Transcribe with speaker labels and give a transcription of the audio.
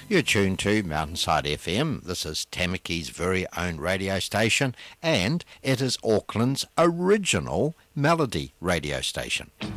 Speaker 1: You're tuned to Mountainside FM. This is Tamaki's very own radio station, and it is Auckland's original melody radio station.